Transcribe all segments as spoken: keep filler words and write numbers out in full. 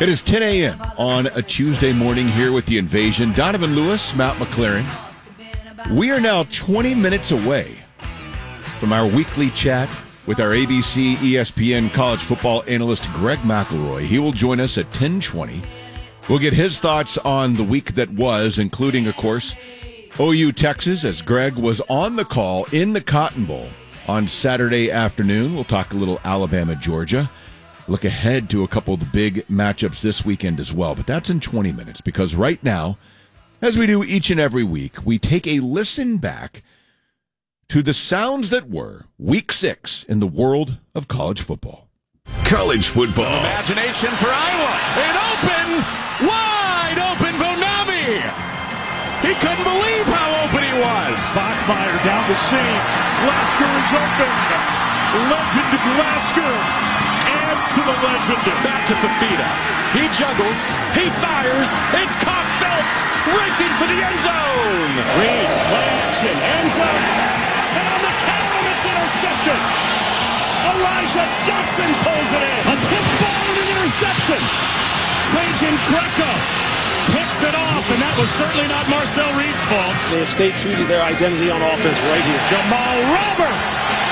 It is ten a.m. on a Tuesday morning here with The Invasion. Donovan Lewis, Matt McLaren. We are now twenty minutes away from our weekly chat with our A B C E S P N college football analyst Greg McElroy. He will join us at ten twenty. We'll get his thoughts on the week that was, including, of course, O U Texas, as Greg was on the call in the Cotton Bowl on Saturday afternoon. We'll talk a little Alabama, Georgia. Look ahead to a couple of the big matchups this weekend as well. But that's in twenty minutes, because right now, as we do each and every week, we take a listen back to the sounds that were Week six in the world of college football. College football. Imagination for Iowa. An open, wide open Vonami. He couldn't believe how open he was. Bachmeier down the seam. Glasgow is open. Legend Glasgow adds to the legend. Back to Fafita. He juggles. He fires. It's Cobb Phelps racing for the end zone. Reed, play action, end zone tap, and on the counter it's intercepted. Elijah Dotson pulls it in. A tipped ball and an interception. Trajan Greco picks it off, and that was certainly not Marcel Reed's fault. They have stayed true to their identity on offense right here. Jamal Roberts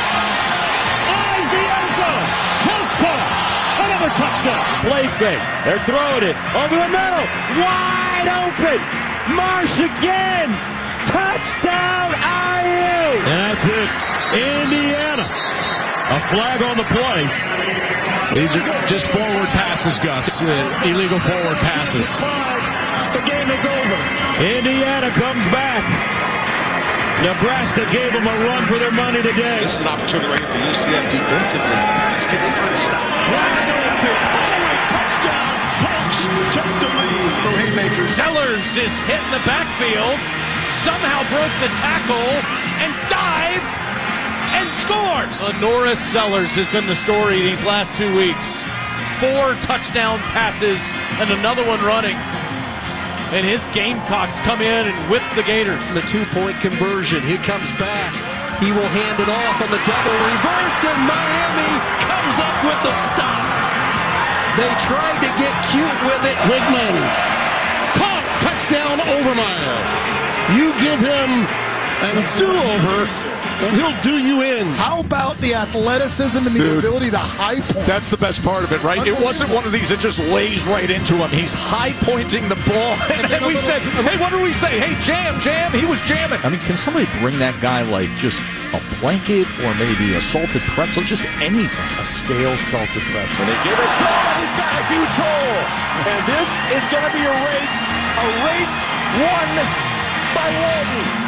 eyes the end zone. Close call. Another touchdown. Play fake. They're throwing it over the middle. Wide open. Marsh again. Touchdown I U. That's it. Indiana. A flag on the play. These are just forward passes, Gus. Uh, illegal forward passes. The game is over. Indiana comes back. Nebraska gave them a run for their money today. This is an opportunity right here for U C F defensively. Can they try to stop? Wide open. Oh, touchdown. Hawks took the lead. No haymakers. Sellers is hit in the backfield. Somehow broke the tackle and dives. And scores! Norris Sellers has been the story these last two weeks. Four touchdown passes and another one running. And his Gamecocks come in and whip the Gators. The two-point conversion. He comes back. He will hand it off on the double reverse, and Miami comes up with the stop. They tried to get cute with it. Wigman. Caught. Touchdown Overmeyer. You give him a do-over, and he'll do you in. How about the athleticism and the Dude, ability to high point? That's the best part of it, right? It wasn't one of these that just lays right into him. He's high pointing the ball. And, and we said, hey, what did we say? Hey, jam, jam. He was jamming. I mean, can somebody bring that guy like just a blanket or maybe a salted pretzel, just anything? A stale salted pretzel. They give it to him, and he's got a huge hole. And this is going to be a race, a race won by Walden.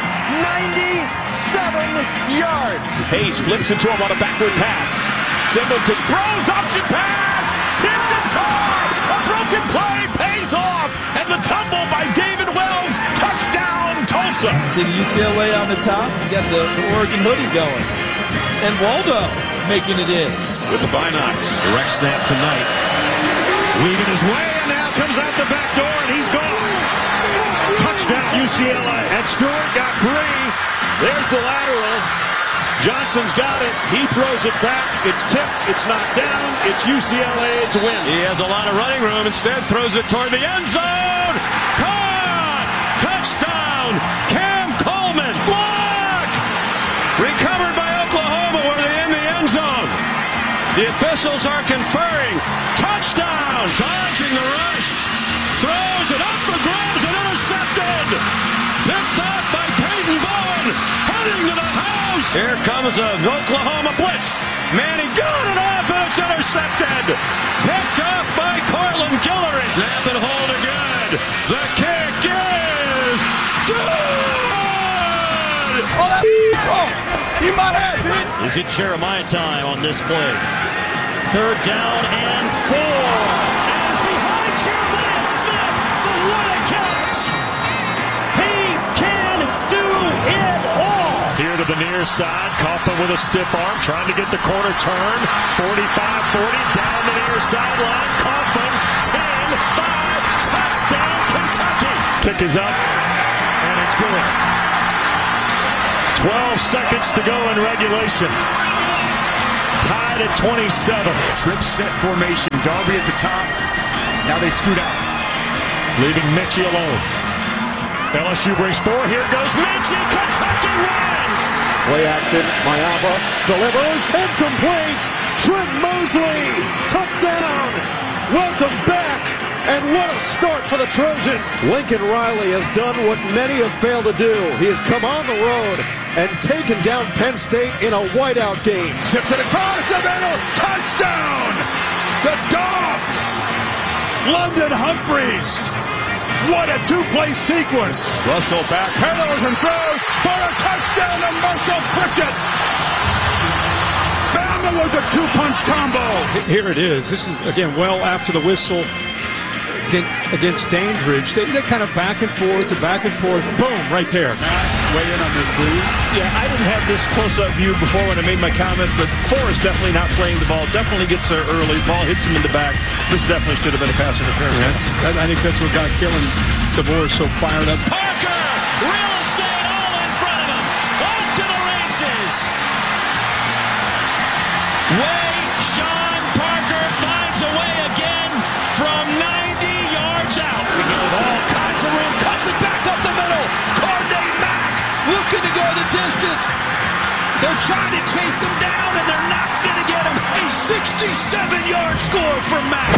ninety-seven yards. Hayes flips it to him on a backward pass. Singleton throws, option pass. Tipped and caught. A broken play pays off. And the tumble by David Wells. Touchdown, Tulsa. See the U C L A on the top. You got the, the Oregon hoodie going. And Waldo making it in. With the Binocs. Direct snap tonight. Weaving his way, and now comes out the back door, and he's gone. Touchdown U C L A. And Stewart got free. There's the lateral. Johnson's got it. He throws it back. It's tipped. It's knocked down. It's U C L A's win. He has a lot of running room. Instead, throws it toward the end zone. Caught! Touchdown! Cam Coleman. Blocked! Recovered by Oklahoma where they in the end zone. The officials are conferring. Touchdown! Dodging the rush. Throws it up for grabs and intercepted. Picked up by Peyton Bowen. Heading to the house. Here comes an Oklahoma blitz. Manning got it off and it's intercepted. Picked up by Corlin Guillory. Snap and hold it good. The kick is good. Oh, that oh, you might have it. Is it Jeremiah time on this play? Third down and four. As behind Jeremiah Smith, the what a catch. He can do it all. Here to the near side. Coughlin with a stiff arm. Trying to get the corner turn. forty-five forty down the near sideline. Coughlin. ten five. Touchdown Kentucky. Kick is up. And it's good. twelve seconds to go in regulation. Tied at twenty-seven. Trip set formation Darby at the top. Now they scoot out, leaving Mitchie alone. L S U brings four. Here goes Mitchie. Kentucky wins. Play action. Mayaba delivers. Incomplete. Trent Mosley. Touchdown. Welcome back. And what a start for the Trojans. Lincoln Riley has done what many have failed to do. He has come on the road and taken down Penn State in a whiteout game. Ships it across the middle. Touchdown. The Dogs. London Humphreys. What a two-play sequence. Russell back, pedals and throws for a touchdown to Marshall Pritchett. Bama with a two-punch combo. Here it is. This is, again, well after the whistle against Dandridge. They, they kind of back and forth and back and forth. Boom, right there. Matt, weigh in on this, please. Yeah, I didn't have this close-up view before when I made my comments, but Forrest definitely not playing the ball. Definitely gets there early. Ball hits him in the back. This definitely should have been a pass interference. That's, I think that's what got Kellen DeVore so fired up. Parker, real estate all in front of him. Off to the races. Way Sean Parker finds a way again from ninety yards out. With all kinds of room, cuts it back up the middle. Corday Mack looking to go the distance. They're trying to chase him down, and they're not going to get him. A sixty-seven yard score from Mack.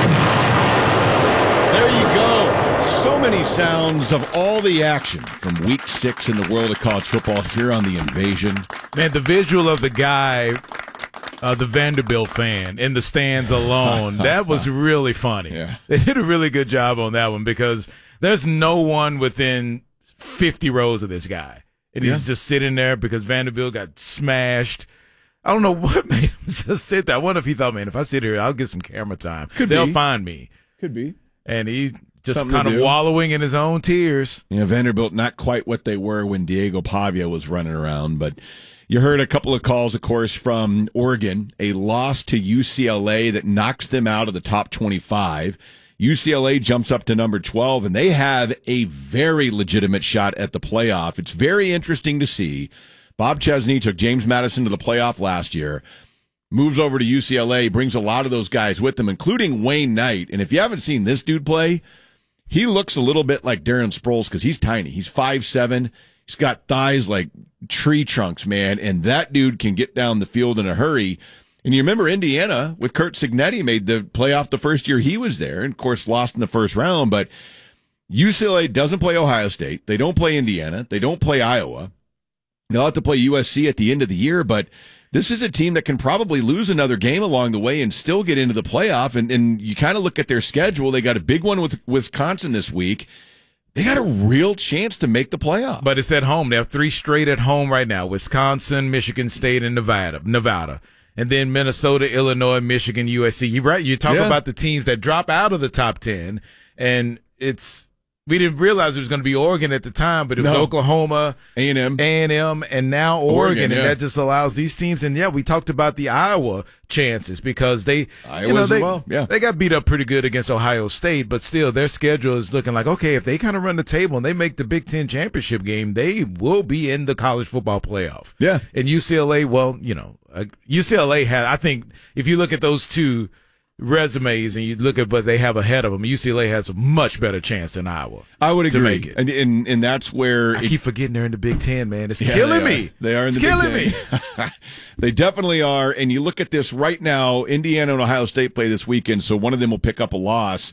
There you go. So many sounds of all the action from week six in the world of college football here on The Invasion. Man, the visual of the guy, uh, the Vanderbilt fan, in the stands alone, that was really funny. Yeah. They did a really good job on that one because there's no one within fifty rows of this guy. And he's Yeah. just sitting there because Vanderbilt got smashed. I don't know what made him just sit there. I wonder if he thought, man, if I sit here, I'll get some camera time. Could They'll be. find me. Could be. And he just Something kind to of do. wallowing in his own tears. Yeah, Vanderbilt not quite what they were when Diego Pavia was running around, but you heard a couple of calls, of course, from Oregon, a loss to U C L A that knocks them out of the top twenty-five. U C L A jumps up to number twelve, and they have a very legitimate shot at the playoff. It's very interesting to see. Bob Chesney took James Madison to the playoff last year, moves over to U C L A, brings a lot of those guys with him, including Wayne Knight. And if you haven't seen this dude play, he looks a little bit like Darren Sproles because he's tiny. He's five seven. He's got thighs like tree trunks, man. And that dude can get down the field in a hurry. And you remember Indiana with Kurt Signetti made the playoff the first year he was there, and of course lost in the first round. But U C L A doesn't play Ohio State. They don't play Indiana. They don't play Iowa. They'll have to play U S C at the end of the year, but this is a team that can probably lose another game along the way and still get into the playoff. And, and you kind of look at their schedule. They got a big one with Wisconsin this week. They got a real chance to make the playoff. But it's at home. They have three straight at home right now. Wisconsin, Michigan State, and Nevada. Nevada. And then Minnesota, Illinois, Michigan, U S C. You're right. You talk Yeah. about the teams that drop out of the top ten. And it's, we didn't realize it was going to be Oregon at the time, but it was No. Oklahoma, A and M, A and M, and now Oregon. Oregon, yeah. And that just allows these teams. And yeah, we talked about the Iowa chances because they, Iowa you know, as they, well. Yeah. they got beat up pretty good against Ohio State, but still their schedule is looking like, okay, if they kind of run the table and they make the Big Ten championship game, they will be in the college football playoff. Yeah. And U C L A, well, you know, uh, U C L A had, I think, if you look at those two resumes and you look at what they have ahead of them, U C L A has a much better chance than Iowa. I would agree. To make it. And, and, and that's where I it, keep forgetting they're in the Big Ten, man. It's Yeah, killing they me. Are. They are in it's the Big killing Ten. me. They definitely are. And you look at this right now, Indiana and Ohio State play this weekend, so one of them will pick up a loss.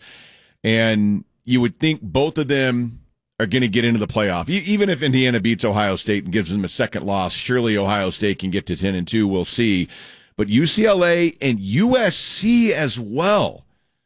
And you would think both of them are going to get into the playoff. E- even if Indiana beats Ohio State and gives them a second loss, surely Ohio State can get to ten and two. We'll see. But U C L A and U S C as well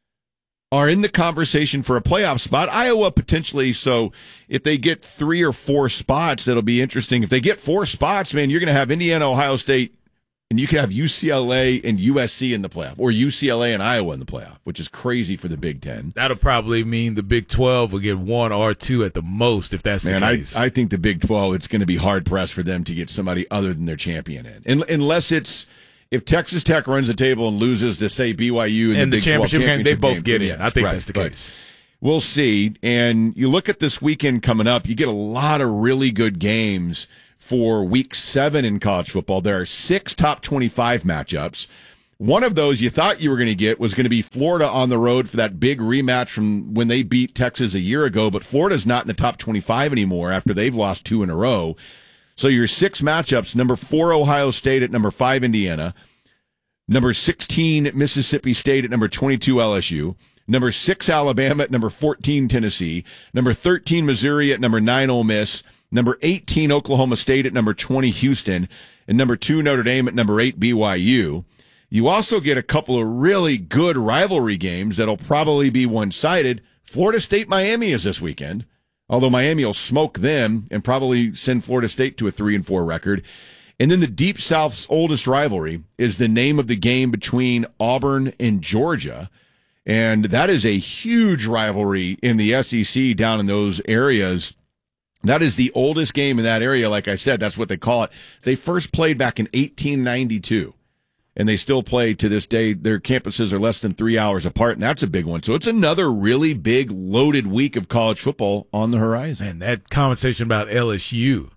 are in the conversation for a playoff spot. Iowa potentially, so if they get three or four spots, that'll be interesting. If they get four spots, man, you're going to have Indiana, Ohio State, and you could have U C L A and U S C in the playoff, or U C L A and Iowa in the playoff, which is crazy for the Big Ten. That'll probably mean the Big twelve will get one or two at the most if that's Man, the I, case. I think the Big twelve, it's going to be hard-pressed for them to get somebody other than their champion in. And, unless it's, if Texas Tech runs the table and loses to, say, B Y U in and the, the Big twelve championship game, they both game, get in. yes, I think right, that's the but case. We'll see. And you look at this weekend coming up, you get a lot of really good games for week seven in college football. There are six top twenty-five matchups. One of those you thought you were going to get was going to be Florida on the road for that big rematch from when they beat Texas a year ago, but Florida's not in the top twenty-five anymore after they've lost two in a row. So your six matchups, number four Ohio State at number five Indiana, number sixteen Mississippi State at number twenty-two L S U, number six Alabama at number fourteen Tennessee, number thirteen Missouri at number nine Ole Miss, number eighteen Oklahoma State at number twenty Houston, and number two Notre Dame at number eight B Y U. You also get a couple of really good rivalry games that'll probably be one-sided. Florida State-Miami is this weekend, although Miami will smoke them and probably send Florida State to a three and four record. And then the Deep South's oldest rivalry is the name of the game between Auburn and Georgia. And that is a huge rivalry in the S E C down in those areas. That is the oldest game in that area. Like I said, that's what they call it. They first played back in eighteen ninety-two. And they still play to this day. Their campuses are less than three hours apart, and that's a big one. So it's another really big, loaded week of college football on the horizon. And that conversation about L S U,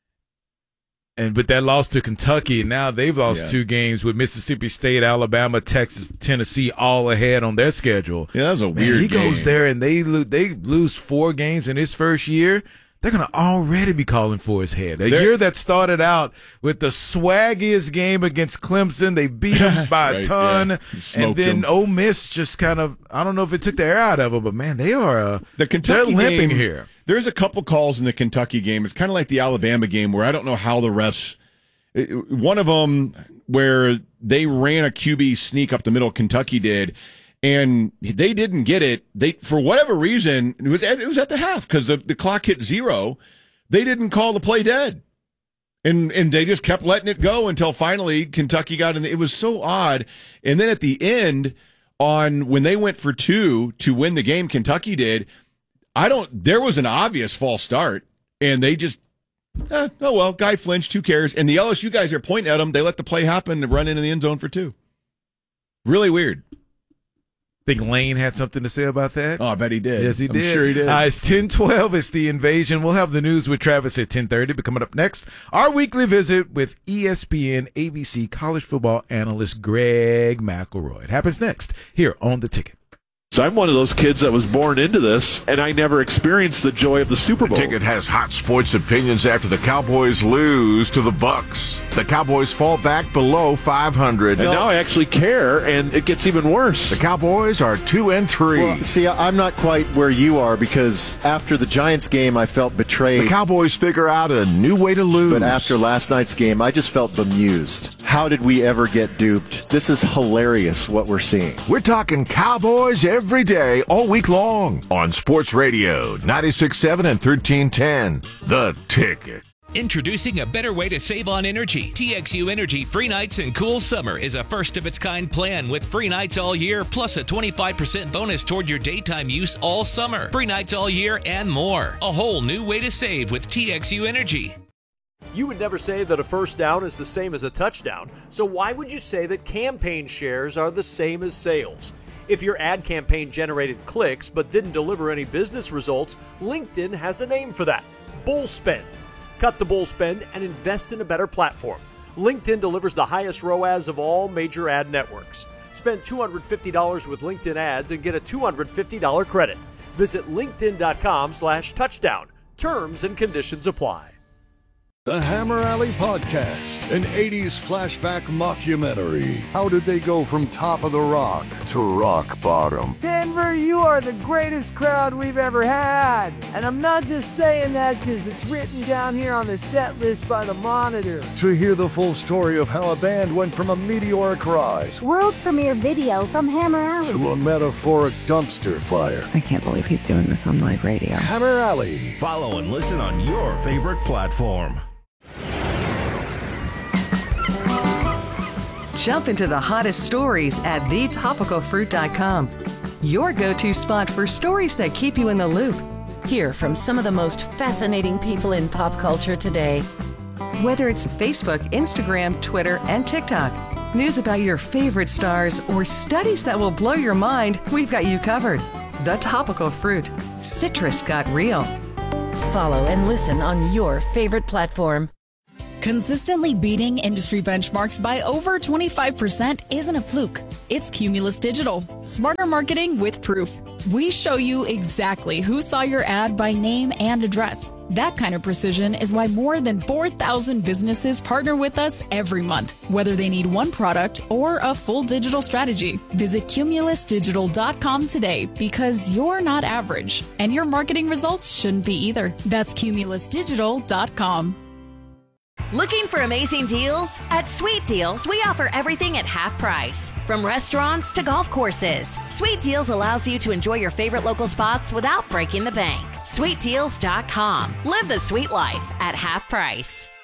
and but that loss to Kentucky, and now they've lost yeah. two games with Mississippi State, Alabama, Texas, Tennessee all ahead on their schedule. Yeah, that was a weird Man, he game. goes there, and they, lo- they lose four games in his first year. They're going to already be calling for his head. A They're, year that started out with the swaggiest game against Clemson. They beat them by right, a ton. Yeah. And then them. Ole Miss just kind of, I don't know if it took the air out of them, but man, they are uh, the Kentucky they're limping game, here. There's a couple calls in the Kentucky game. It's kind of like the Alabama game where I don't know how the refs, one of them where they ran a Q B sneak up the middle, Kentucky did, and they didn't get it. They, for whatever reason, it was at, it was at the half because the, the clock hit zero. They didn't call the play dead, and and they just kept letting it go until finally Kentucky got in. It was so odd. And then at the end, on when they went for two to win the game, Kentucky did. I don't. There was an obvious false start, and they just. Eh, oh well, guy flinched. Who cares? And the L S U guys are pointing at him. They let the play happen and run into the end zone for two. Really weird. Think Lane had something to say about that? Oh, I bet he did. Yes, he I'm did. sure he did. Uh, it's ten twelve. It's The Invasion. We'll have the news with Travis at ten thirty. But coming up next, our weekly visit with E S P N A B C college football analyst Greg McElroy. It happens next here on The Ticket. So I'm one of those kids that was born into this, and I never experienced the joy of the Super Bowl. The Ticket has hot sports opinions after the Cowboys lose to the Bucks. The Cowboys fall back below five hundred. And now I actually care, and it gets even worse. The Cowboys are two and three. Well, see, I'm not quite where you are because after the Giants game, I felt betrayed. The Cowboys figure out a new way to lose. But after last night's game, I just felt bemused. How did we ever get duped? This is hilarious what we're seeing. We're talking Cowboys every day, all week long, on Sports Radio, ninety-six point seven and thirteen ten. The Ticket. Introducing a better way to save on energy. T X U Energy Free Nights and Cool Summer is a first-of-its-kind plan with free nights all year, plus a twenty-five percent bonus toward your daytime use all summer. Free nights all year and more. A whole new way to save with T X U Energy. You would never say that a first down is the same as a touchdown, so why would you say that campaign shares are the same as sales? If your ad campaign generated clicks but didn't deliver any business results, LinkedIn has a name for that: bull spend. Cut the bull spend and invest in a better platform. LinkedIn delivers the highest R O A S of all major ad networks. Spend two hundred fifty dollars with LinkedIn ads and get a two hundred fifty dollars credit. Visit linkedin.com slash touchdown. Terms and conditions apply. The Hammer Alley Podcast, an eighties flashback mockumentary. How did they go from top of the rock to rock bottom? Denver, you are the greatest crowd we've ever had. And I'm not just saying that because it's written down here on the set list by the Monitor. To hear the full story of how a band went from a meteoric rise, world premiere video from Hammer Alley, to a metaphoric dumpster fire. I can't believe he's doing this on live radio. Hammer Alley. Follow and listen on your favorite platform. Jump into the hottest stories at the topical fruit dot com. Your go-to spot for stories that keep you in the loop. Hear from some of the most fascinating people in pop culture today. Whether it's Facebook, Instagram, Twitter, and TikTok, news about your favorite stars, or studies that will blow your mind, we've got you covered. The Topical Fruit. Citrus got real. Follow and listen on your favorite platform. Consistently beating industry benchmarks by over twenty-five percent isn't a fluke. It's Cumulus Digital. Smarter marketing with proof. We show you exactly who saw your ad by name and address. That kind of precision is why more than four thousand businesses partner with us every month, whether they need one product or a full digital strategy. Visit cumulus digital dot com today because you're not average, and your marketing results shouldn't be either. That's cumulus digital dot com. Looking for amazing deals? At Sweet Deals, we offer everything at half price. From restaurants to golf courses, Sweet Deals allows you to enjoy your favorite local spots without breaking the bank. sweet deals dot com. Live the sweet life at half price.